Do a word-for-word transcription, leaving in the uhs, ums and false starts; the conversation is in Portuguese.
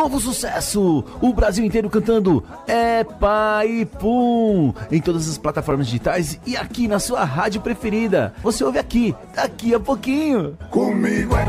novo sucesso, o Brasil inteiro cantando É Pai Pum, em todas as plataformas digitais e aqui na sua rádio preferida. Você ouve aqui, daqui a pouquinho. Comigo é